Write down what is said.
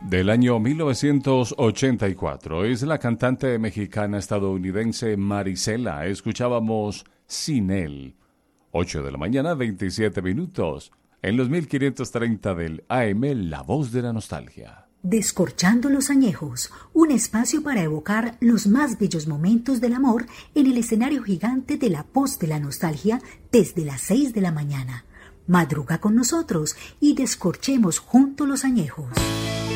Del año 1984 es la cantante mexicana estadounidense Marisela. Escuchábamos Sin él. 8 de la mañana, 27 minutos. En los 1530 del AM, La Voz de la Nostalgia. Descorchando los añejos, un espacio para evocar los más bellos momentos del amor en el escenario gigante de La Voz de la Nostalgia desde las 6 de la mañana. Madruga con nosotros y descorchemos juntos los añejos.